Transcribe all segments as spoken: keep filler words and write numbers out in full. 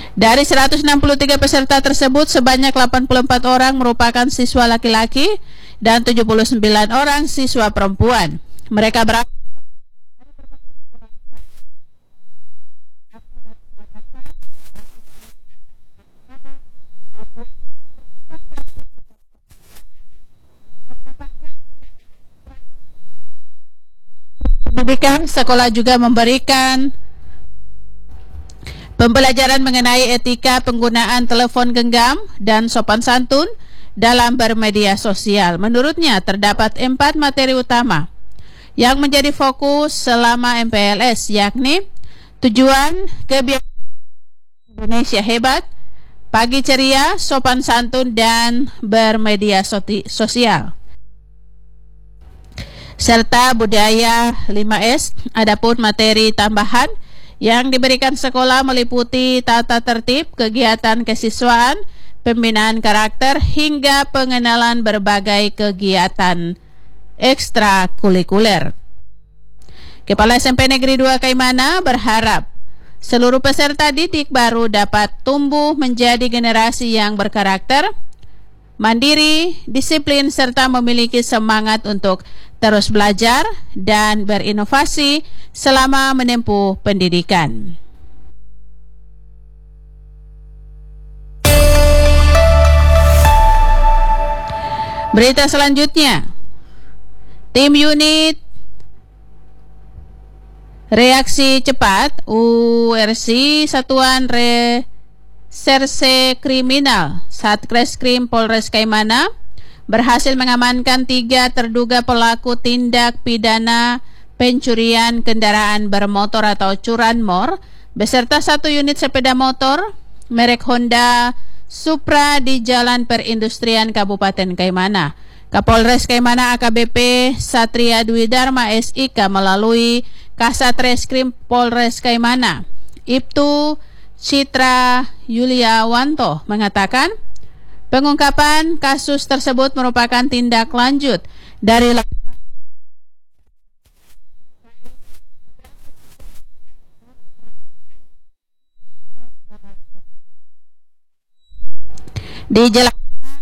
Dari seratus enam puluh tiga peserta tersebut, sebanyak delapan puluh empat orang merupakan siswa laki-laki dan tujuh puluh sembilan orang siswa perempuan. Mereka berasal pendidikan. Sekolah juga memberikan pembelajaran mengenai etika penggunaan telepon genggam dan sopan santun dalam bermedia sosial. Menurutnya, terdapat empat materi utama yang menjadi fokus selama M P L S, yakni tujuan kebiasaan Indonesia hebat, pagi ceria, sopan santun, dan bermedia sosial, serta budaya lima S. Adapun materi tambahan yang diberikan sekolah meliputi tata tertib, kegiatan kesiswaan, pembinaan karakter, hingga pengenalan berbagai kegiatan ekstrakurikuler. Kepala S M P Negeri dua Kaimana berharap seluruh peserta didik baru dapat tumbuh menjadi generasi yang berkarakter, mandiri, disiplin, serta memiliki semangat untuk terus belajar dan berinovasi selama menempuh pendidikan. Berita selanjutnya, tim unit reaksi cepat U R C Satuan Reserse Kriminal Satreskrim Polres Kaimana berhasil mengamankan tiga terduga pelaku tindak pidana pencurian kendaraan bermotor atau curanmor beserta satu unit sepeda motor merek Honda Supra di Jalan Perindustrian Kabupaten Kaimana. Kapolres Kaimana A K B P Satria Dwi Dharma S I K melalui Kasatreskrim Polres Kaimana Ibtu Citra Yuliawanto mengatakan pengungkapan kasus tersebut merupakan tindak lanjut dari di Jalan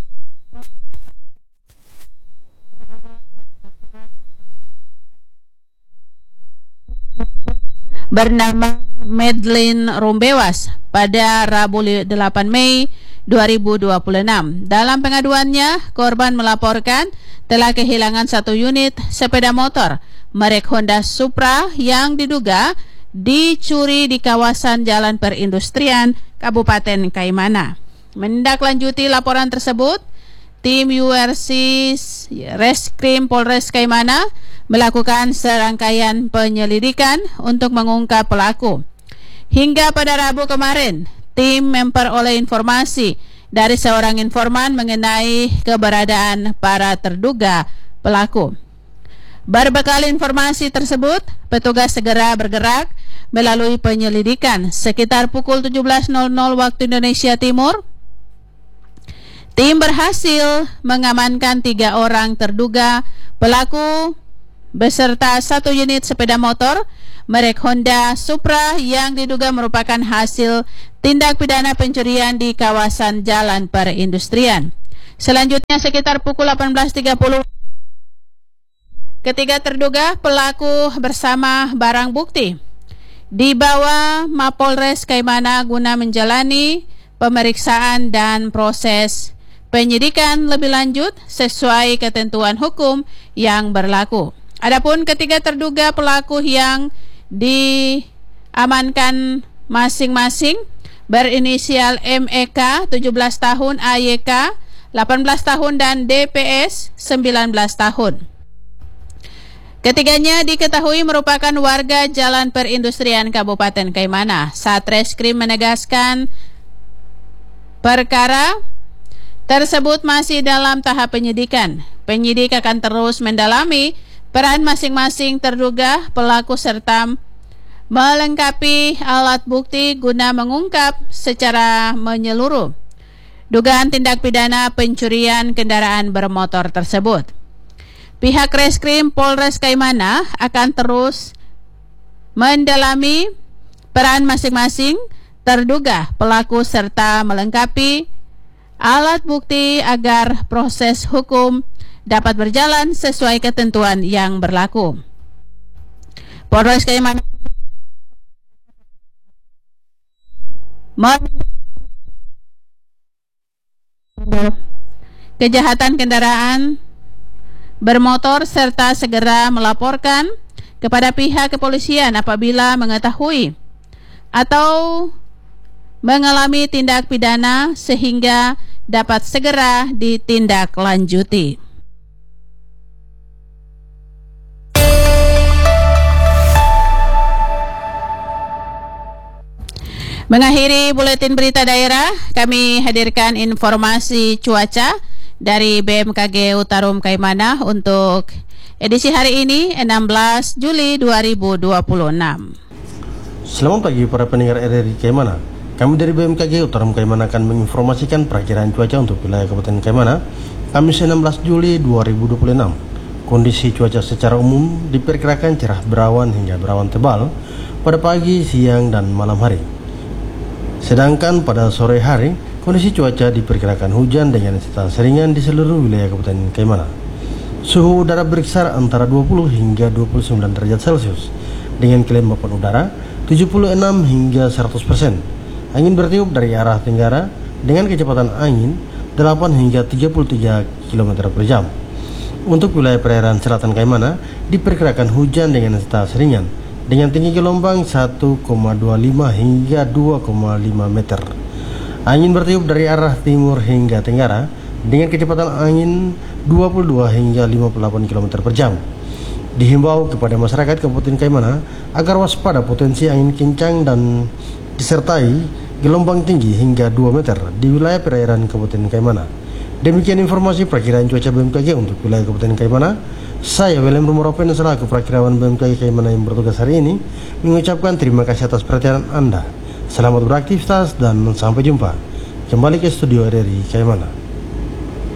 bernama Medlin Rombewas pada Rabu delapan Mei dua ribu dua puluh enam. Dalam pengaduannya, korban melaporkan telah kehilangan satu unit sepeda motor merek Honda Supra yang diduga dicuri di kawasan Jalan Perindustrian Kabupaten Kaimana. Menindaklanjuti laporan tersebut, tim U R C Reskrim Polres Kaimana melakukan serangkaian penyelidikan untuk mengungkap pelaku. Hingga pada Rabu kemarin, tim memperoleh informasi dari seorang informan mengenai keberadaan para terduga pelaku. Berbekal informasi tersebut, petugas segera bergerak melalui penyelidikan. Sekitar pukul tujuh belas waktu Indonesia Timur, tim berhasil mengamankan tiga orang terduga pelaku beserta satu unit sepeda motor merek Honda Supra yang diduga merupakan hasil tindak pidana pencurian di kawasan Jalan Perindustrian. Selanjutnya sekitar pukul delapan belas tiga puluh, ketiga terduga pelaku bersama barang bukti dibawa Mapolres Kaimana guna menjalani pemeriksaan dan proses penyidikan lebih lanjut sesuai ketentuan hukum yang berlaku. Adapun ketiga terduga pelaku yang diamankan masing-masing berinisial M E K tujuh belas tahun, A Y K delapan belas tahun, dan D P S sembilan belas tahun. Ketiganya diketahui merupakan warga Jalan Perindustrian Kabupaten Kaimana. Satreskrim menegaskan perkara tersebut masih dalam tahap penyidikan. Penyidik akan terus mendalami peran masing-masing terduga pelaku serta melengkapi alat bukti guna mengungkap secara menyeluruh dugaan tindak pidana pencurian kendaraan bermotor tersebut. Pihak Reskrim Polres Kaimana akan terus mendalami peran masing-masing terduga pelaku serta melengkapi alat bukti agar proses hukum dapat berjalan sesuai ketentuan yang berlaku. Polres Kalimantan kejahatan kendaraan bermotor serta segera melaporkan kepada pihak kepolisian apabila mengetahui atau mengalami tindak pidana sehingga dapat segera ditindaklanjuti. Mengakhiri buletin berita daerah, kami hadirkan informasi cuaca dari B M K G Utarum Kaimana untuk edisi hari ini enam belas Juli dua ribu dua puluh enam. Selamat pagi para pendengar R R I Kaimana. Kami dari B M K G Utarum Kaimana akan menginformasikan perakiraan cuaca untuk wilayah Kabupaten Kaimana Kamis enam belas Juli dua ribu dua puluh enam. Kondisi cuaca secara umum diperkirakan cerah berawan hingga berawan tebal pada pagi, siang, dan malam hari. Sedangkan pada sore hari, kondisi cuaca diperkirakan hujan dengan intensitas ringan di seluruh wilayah Kabupaten Kaimana. Suhu udara berkisar antara dua puluh hingga dua puluh sembilan derajat Celcius dengan kelembapan udara tujuh puluh enam hingga seratus persen. Angin bertiup dari arah tenggara dengan kecepatan angin delapan hingga tiga puluh tiga kilometer per jam. Untuk wilayah perairan selatan Kaimana diperkirakan hujan dengan intensitas ringan dengan tinggi gelombang satu koma dua lima hingga dua koma lima meter. Angin bertiup dari arah timur hingga tenggara dengan kecepatan angin dua puluh dua hingga lima puluh delapan kilometer per jam. Dihimbau kepada masyarakat Kabupaten Kaimana agar waspada potensi angin kencang dan disertai gelombang tinggi hingga dua meter di wilayah perairan Kabupaten Kaimana. Demikian informasi perakiraan cuaca B M K G untuk wilayah Kabupaten Kaimana. Saya William Rumoropen selaku perakirawan B M K G Kaimana yang bertugas hari ini mengucapkan terima kasih atas perhatian Anda. Selamat beraktivitas dan sampai jumpa. Kembali ke studio R R I Kaimana.